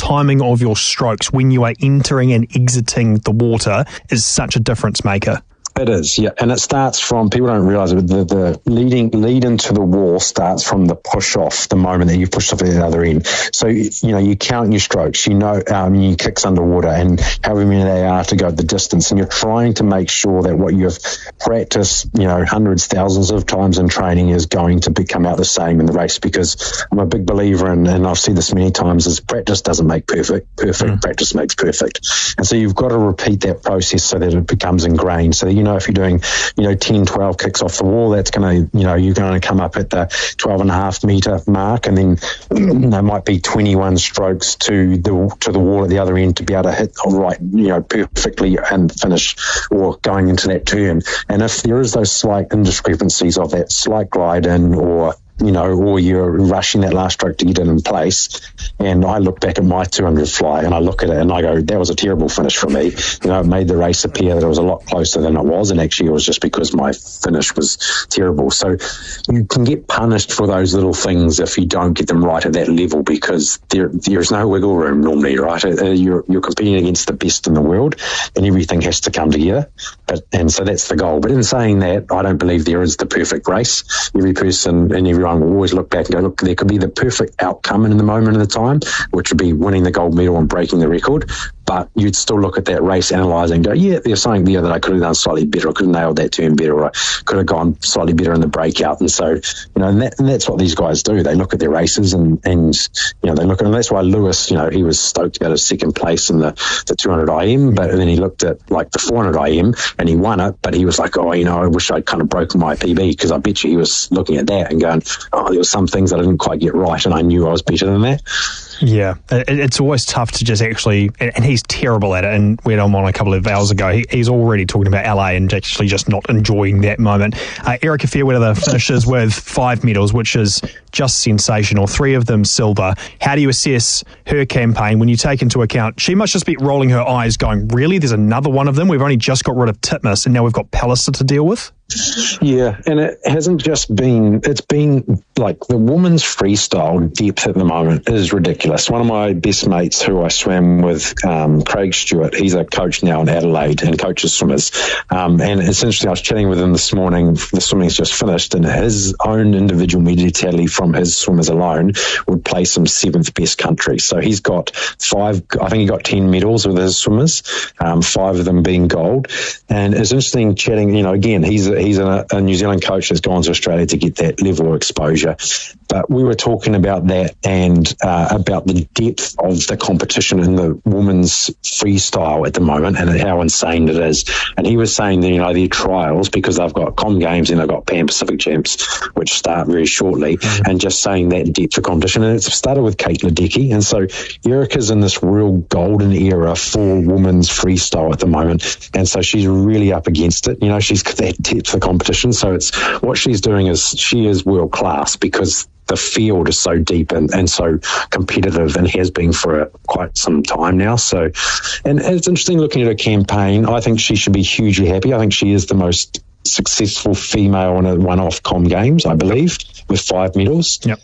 timing of your strokes when you are entering and exiting the water is such a difference maker. It is, yeah. And it starts from, people don't realise it, but the lead into the wall starts from the push off, the moment that you push off at the other end. So, you count your strokes, your kicks underwater and however many they are to go the distance. And you're trying to make sure that what you've practiced, hundreds, thousands of times in training is going to come out the same in the race, because I'm a big believer in, and I've said this many times, is practice doesn't make perfect. Practice makes perfect. And so you've got to repeat that process so that it becomes ingrained. So that, if you're doing, 10, 12 kicks off the wall, that's going to, you're going to come up at the 12.5 metre mark, and then there might be 21 strokes to the wall at the other end to be able to hit right, perfectly and finish, or going into that turn. And if there is those slight indiscrepancies of that slight glide in, or you're rushing that last stroke to get it in place. And I look back at my 200 fly and I look at it and I go, that was a terrible finish for me. It made the race appear that it was a lot closer than it was. And actually it was just because my finish was terrible. So you can get punished for those little things if you don't get them right at that level, because there's no wiggle room normally, right? You're competing against the best in the world and everything has to come together. And so that's the goal. But in saying that, I don't believe there is the perfect race. Every person and everyone will always look back and go, look, there could be the perfect outcome in the moment of the time, which would be winning the gold medal and breaking the record. But you'd still look at that race, analyse and go, yeah, there's something there that I could have done slightly better, I could have nailed that turn better, or I could have gone slightly better in the breakout. And so, and that's what these guys do. They look at their races and they look at, and that's why Lewis, he was stoked about his second place in the 200 IM, but then he looked at like the 400 IM and he won it, but he was like, I wish I'd kind of broken my PB, because I bet you he was looking at that and going, there were some things I didn't quite get right and I knew I was better than that. Yeah, it's always tough to just actually, and he's terrible at it, and we had him on a couple of hours ago, he's already talking about LA and actually just not enjoying that moment. Erica Fairweather finishes with 5 medals, which is just sensational, 3 of them silver. How do you assess her campaign when you take into account, she must just be rolling her eyes going, really, there's another one of them? We've only just got rid of Titmus and now we've got Pallister to deal with? Yeah, and it hasn't just been, it's been like the women's freestyle depth at the moment is ridiculous. One of my best mates who I swam with, Craig Stewart, he's a coach now in Adelaide and coaches swimmers. And it's interesting, I was chatting with him this morning, the swimming's just finished, and his own individual media tally from his swimmers alone would place him 7th best country. So he's got 5, I think he got 10 medals with his swimmers, 5 of them being gold. And it's interesting chatting, again, he's a New Zealand coach that's gone to Australia to get that level of exposure. But we were talking about that and about the depth of the competition in the women's freestyle at the moment and how insane it is. And he was saying that, their trials, because they've got Com Games and they've got Pan Pacific Champs, which start very shortly, and just saying that depth of competition. And it started with Kate Ledecky. And so Erica's in this real golden era for women's freestyle at the moment. And so she's really up against it. She's got that depth of competition. So it's what she's doing is she is world class, because the field is so deep and so competitive and has been for quite some time now. So, and it's interesting looking at her campaign. I think she should be hugely happy. I think she is the most successful female in a one-off Com Games, I believe, with 5 medals. Yep.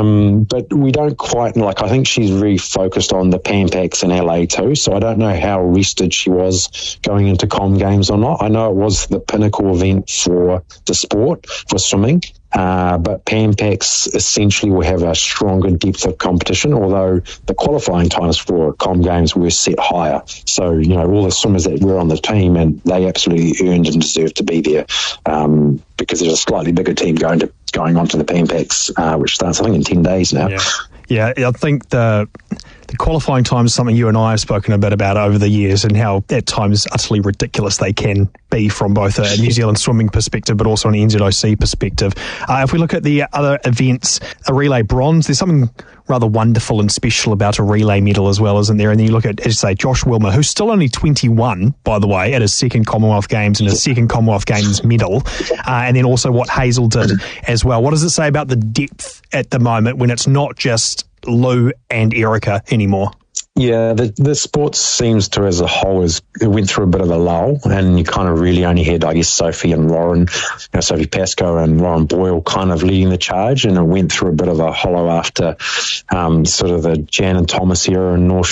But we don't quite, I think she's very focused on the Pan Pacs in LA too, so I don't know how rested she was going into Com Games or not. I know it was the pinnacle event for the sport, for swimming. But Pan Pacs essentially will have a stronger depth of competition, although the qualifying times for Com Games were set higher. So, all the swimmers that were on the team, and they absolutely earned and deserved to be there, because there's a slightly bigger team going on to the Pan Pacs, which starts, I think, in 10 days now. Yeah, I think the qualifying time is something you and I have spoken a bit about over the years, and how at times utterly ridiculous they can be from both a New Zealand swimming perspective but also an NZOC perspective. If we look at the other events, a relay bronze, there's something rather wonderful and special about a relay medal as well, isn't there? And then you look at, as you say, Josh Wilmer, who's still only 21, by the way, at his second Commonwealth Games and his second Commonwealth Games medal, and then also what Hazel did as well. What does it say about the depth at the moment when it's not just Lou and Erica anymore? Yeah, the sport seems to, as a whole, it went through a bit of a lull, and you kind of really only had, I guess, Sophie and Lauren, Sophie Pascoe and Lauren Boyle kind of leading the charge, and it went through a bit of a hollow after sort of the Jan and Thomas era in North